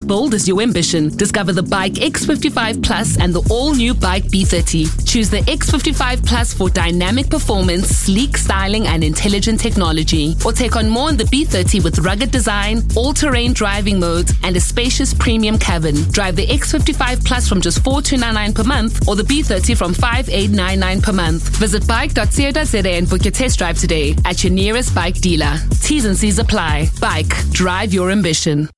bold as your ambition. Discover the Bike X55 Plus and the all-new Bike B30. Choose the X55 Plus for dynamic performance, sleek styling and intelligent technology. Or take on more in the B30 with rugged design, all-terrain driving modes and a spacious premium cabin. Drive the X55 Plus from just $4,299 per month or the B30 from $5,899 per month. Visit bike.co.za and book your test drive today at your nearest bike dealer. T's and C's apply. Bike. Drive your ambition.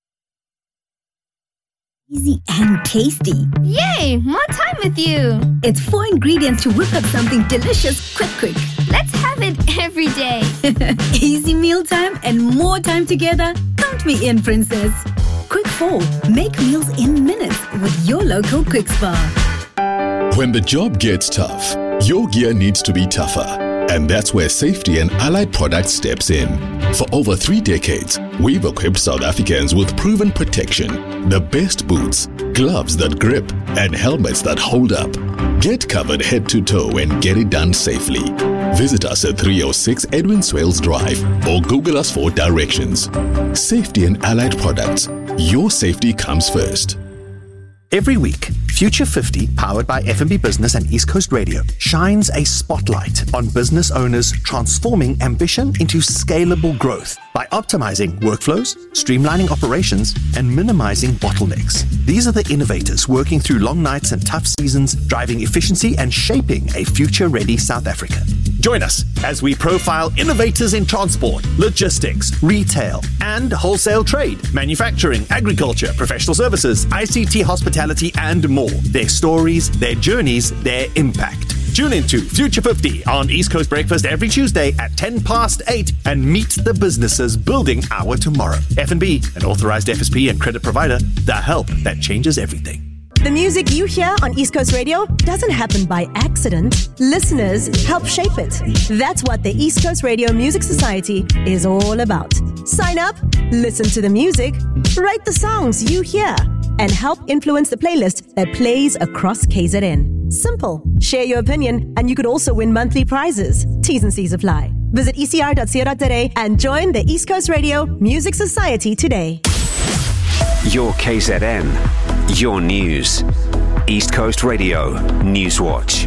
Easy and tasty. Yay! More time with you. It's 4 ingredients to whip up something delicious quick. Let's have it every day. Easy mealtime and more time together. Count me in, princess. Quick 4. Make meals in minutes with your local Quick Spa. When the job gets tough, your gear needs to be tougher. And that's where Safety and Allied Products steps in. For over 3 decades, we've equipped South Africans with proven protection, the best boots, gloves that grip, and helmets that hold up. Get covered head to toe and get it done safely. Visit us at 306 Edwin Swales Drive or Google us for directions. Safety and Allied Products. Your safety comes first. Every week, Future 50, powered by FNB Business and East Coast Radio, shines a spotlight on business owners transforming ambition into scalable growth by optimizing workflows, streamlining operations, and minimizing bottlenecks. These are the innovators working through long nights and tough seasons, driving efficiency and shaping a future-ready South Africa. Join us as we profile innovators in transport, logistics, retail, and wholesale trade, manufacturing, agriculture, professional services, ICT, hospitality, and more. Their stories, their journeys, their impact. Tune into Future 50 on East Coast Breakfast every Tuesday at 8:10 and meet the businesses building our tomorrow. FNB, an authorized FSP and credit provider, the help that changes everything. The music you hear on East Coast Radio doesn't happen by accident. Listeners help shape it. That's what the East Coast Radio Music Society is all about. Sign up, listen to the music, write the songs you hear, and help influence the playlist that plays across KZN. Simple. Share your opinion, and you could also win monthly prizes. T's and C's apply. Visit ecr.co.za and join the East Coast Radio Music Society today. Your KZN, your news. East Coast Radio Newswatch.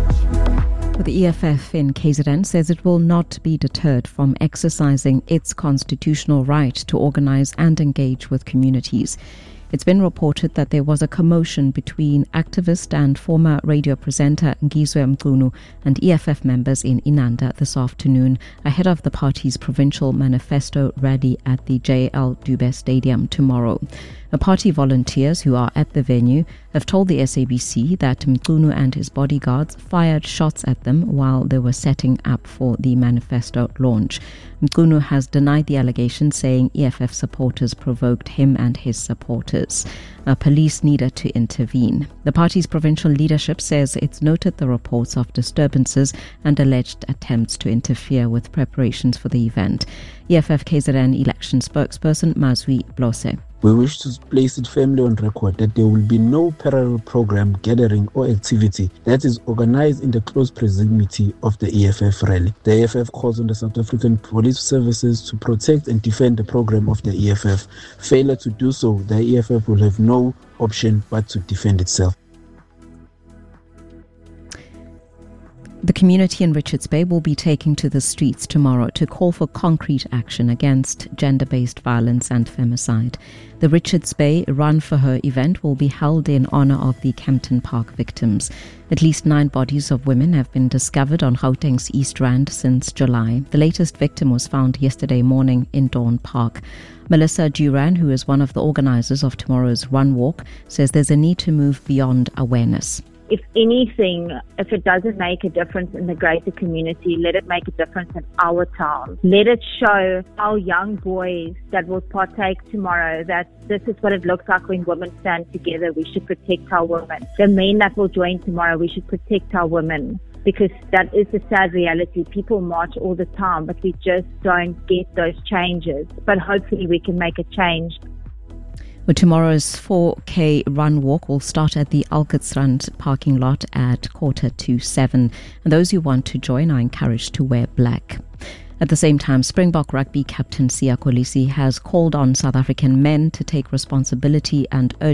The EFF in KZN says it will not be deterred from exercising its constitutional right to organise and engage with communities. It's been reported that there was a commotion between activist and former radio presenter Ngizwe Mchunu and EFF members in Inanda this afternoon ahead of the party's provincial manifesto rally at the JL Dube Stadium tomorrow. The party volunteers who are at the venue have told the SABC that Mchunu and his bodyguards fired shots at them while they were setting up for the manifesto launch. Mchunu has denied the allegation, saying EFF supporters provoked him and his supporters. Police needed to intervene. The party's provincial leadership says it's noted the reports of disturbances and alleged attempts to interfere with preparations for the event. EFF KZN election spokesperson Mazwi Blose. We wish to place it firmly on record that there will be no parallel program, gathering or activity that is organized in the close proximity of the EFF rally. The EFF calls on the South African Police Services to protect and defend the program of the EFF. Failure to do so, the EFF will have no option but to defend itself. The community in Richards Bay will be taking to the streets tomorrow to call for concrete action against gender-based violence and femicide. The Richards Bay Run for Her event will be held in honour of the Kempton Park victims. At least 9 bodies of women have been discovered on Gauteng's East Rand since July. The latest victim was found yesterday morning in Dawn Park. Melissa Duran, who is one of the organisers of tomorrow's Run Walk, says there's a need to move beyond awareness. If anything, if it doesn't make a difference in the greater community, let it make a difference in our town. Let it show our young boys that will partake tomorrow that this is what it looks like when women stand together. We should protect our women. The men that will join tomorrow, we should protect our women. Because that is the sad reality. People march all the time, but we just don't get those changes. But hopefully we can make a change. Well, tomorrow's 4K Run Walk will start at the Alkitsrand parking lot at 7:15. And those who want to join are encouraged to wear black. At the same time, Springbok rugby captain Siya Kolisi has called on South African men to take responsibility and urge